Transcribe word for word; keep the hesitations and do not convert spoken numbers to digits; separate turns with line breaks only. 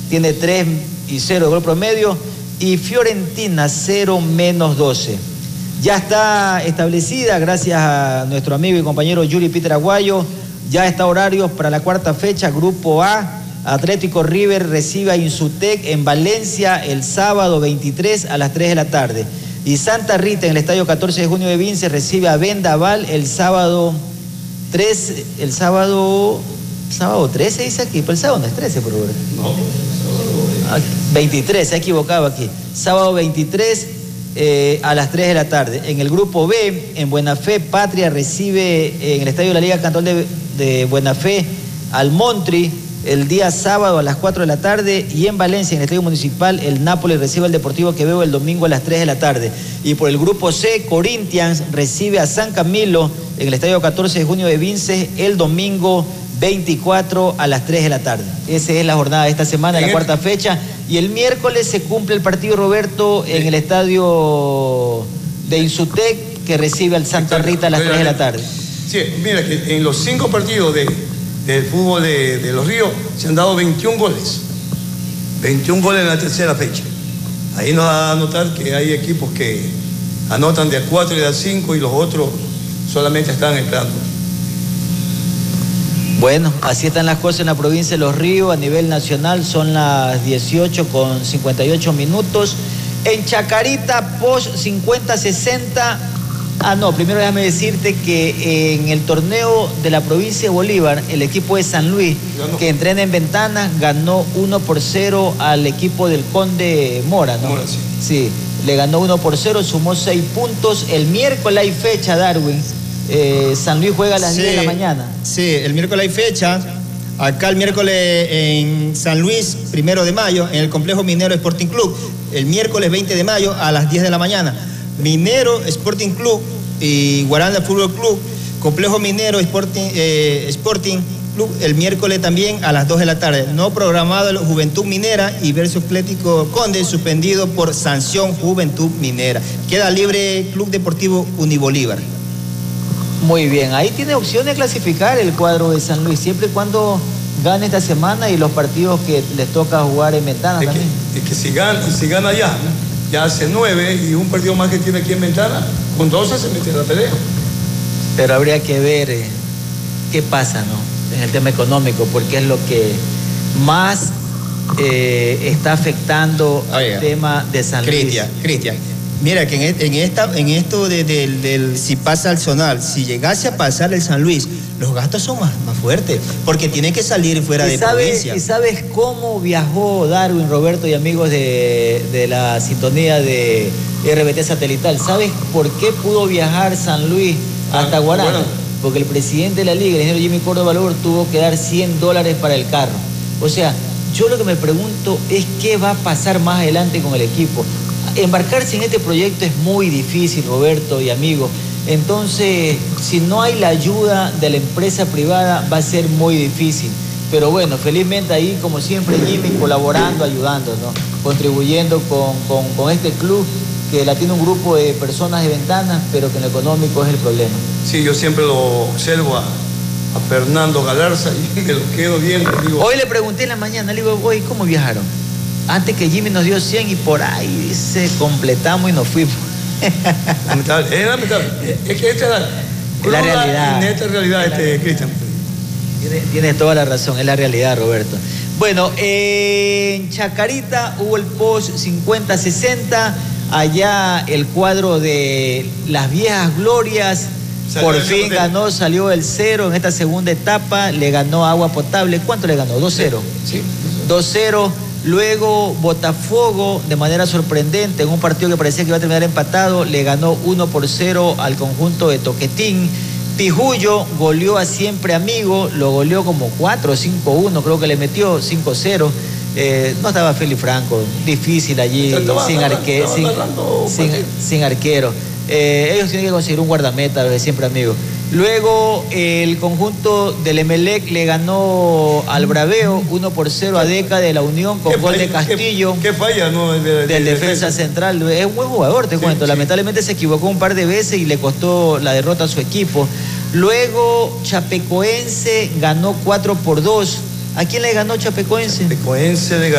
tiene tres y cero de gol promedio, y Fiorentina cero menos doce. Ya está establecida, gracias a nuestro amigo y compañero Yuri Peter Aguayo, ya está horarios para la cuarta fecha, Grupo A. Atlético River recibe a Insutec en Valencia el sábado veintitrés a las tres de la tarde. Y Santa Rita en el estadio catorce de junio de Vince recibe a Vendaval el sábado tres, el sábado, sábado trece dice aquí, pero el sábado no es trece, por favor. No, veintitrés, se ha equivocado aquí. Sábado veintitrés eh, a las tres de la tarde. En el grupo B, en Buena Fe, Patria recibe eh, en el estadio de la Liga Cantón de, de Buena Fe al Montri el día sábado a las cuatro de la tarde, y en Valencia, en el estadio municipal, el Nápoles recibe al Deportivo Quevedo el domingo a las tres de la tarde. Y por el grupo C, Corinthians recibe a San Camilo en el estadio catorce de junio de Vince el domingo veinticuatro a las tres de la tarde. Esa es la jornada de esta semana, la cuarta fecha. Y el miércoles se cumple el partido, Roberto, en el estadio de Insutec, que recibe al Santa Rita a las tres de la tarde.
Sí, mira que en los cinco partidos de, del fútbol de, de Los Ríos se han dado veintiún goles. veintiún goles en la tercera fecha. Ahí nos da a notar que hay equipos que anotan de a cuatro y de a cinco y los otros solamente están esperando.
Bueno, así están las cosas en la provincia de Los Ríos. A nivel nacional son las dieciocho con cincuenta y ocho minutos. En Chacarita, post cincuenta sesenta. Ah, no, primero déjame decirte que en el torneo de la provincia de Bolívar, el equipo de San Luis, que entrena en Ventanas, ganó uno por cero al equipo del Conde Mora, ¿no?
Mora, sí.
Sí, le ganó uno por cero, sumó seis puntos. El miércoles hay fecha, Darwin. Eh, San Luis juega a las sí, diez de la mañana.
Sí, el miércoles hay fecha. Acá el miércoles en San Luis, primero de mayo, en el Complejo Minero Sporting Club. El miércoles veinte de mayo a las diez de la mañana. Minero Sporting Club y Guaranda Fútbol Club. Complejo Minero Sporting, eh, Sporting Club el miércoles también a las dos de la tarde. No programado el Juventud Minera y Verso Atlético Conde, suspendido por sanción Juventud Minera. Queda libre Club Deportivo Unibolívar.
Muy bien, ahí tiene opción de clasificar el cuadro de San Luis, siempre y cuando gane esta semana y los partidos que les toca jugar en Ventanas
es
también.
Que, es que si gana, si gana ya, ya hace nueve y un partido más que tiene aquí en Ventanas, con doce se mete en la pelea.
Pero habría que ver eh, qué pasa, ¿no? En el tema económico, porque es lo que más eh, está afectando
Oiga,
al tema de San Luis.
Cristian, Cristian. Mira que en, en, esta, en esto de, de, del si pasa el zonal, si llegase a pasar el San Luis, los gastos son más, más fuertes, porque tiene que salir fuera de
sabe,
provincia.
¿Y sabes cómo viajó Darwin, Roberto y amigos de, de la sintonía de R B T Satelital? ¿Sabes por qué pudo viajar San Luis hasta ah, Guaranda? Bueno. Porque el presidente de la liga, el ingeniero Jimmy Córdoba Valor, tuvo que dar cien dólares para el carro. O sea, yo lo que me pregunto es qué va a pasar más adelante con el equipo. Embarcarse en este proyecto es muy difícil, Roberto y amigos. Entonces, si no hay la ayuda de la empresa privada, va a ser muy difícil. Pero bueno, felizmente ahí, como siempre, Jimmy colaborando, ayudando, ¿no? Contribuyendo con, con, con este club que la tiene un grupo de personas de Ventanas, pero que en lo económico es el problema.
Sí, yo siempre lo observo a, a Fernando Galarza y me lo quedo viendo. Digo,
hoy le pregunté en la mañana, le digo, oye, ¿cómo viajaron? Antes que Jimmy nos dio cien y por ahí se completamos y nos fuimos.
Lamentable, es lamentable. Es que esta es la,
es la realidad.
En esta realidad, este, Cristian.
Tienes tiene toda la razón, es la realidad, Roberto. Bueno, en Chacarita hubo el post cincuenta sesenta, allá el cuadro de las viejas glorias, salió por fin ganó, salió el cero en esta segunda etapa, le ganó Agua Potable. ¿Cuánto le ganó? dos cero.
Sí.
dos cero. Luego Botafogo, de manera sorprendente, en un partido que parecía que iba a terminar empatado, le ganó uno por cero al conjunto de Toquetín. Pijullo goleó a Siempre Amigo, lo goleó como cuatro o cinco uno, creo que le metió cinco cero. Eh, no estaba Félix Franco, difícil allí, sin, arque, sin, sin, sin arquero. Eh, ellos tienen que conseguir un guardameta, de Siempre Amigo. Luego el conjunto del Emelec le ganó al Braveo uno por cero a Deca de la Unión con gol de Castillo.
¿Qué, qué falla, no? De, de,
del
de
defensa, defensa central. Es un buen jugador, te sí, cuento. Sí. Lamentablemente se equivocó un par de veces y le costó la derrota a su equipo. Luego Chapecoense ganó cuatro por dos. ¿A quién le ganó Chapecoense?
Chapecoense de